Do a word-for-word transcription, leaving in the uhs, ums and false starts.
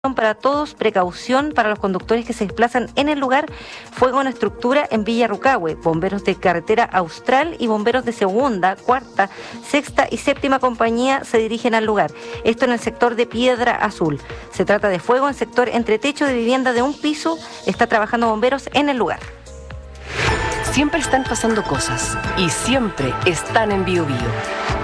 Para todos, precaución para los conductores que se desplazan en el lugar. Fuego en estructura en Villa Rucahue. Bomberos de carretera Austral y bomberos de segunda, cuarta, sexta y séptima compañía se dirigen al lugar. Esto en el sector de Piedra Azul. Se trata de fuego en sector entretecho de vivienda de un piso. Está trabajando bomberos en el lugar. Siempre están pasando cosas y siempre están en Bio Bio.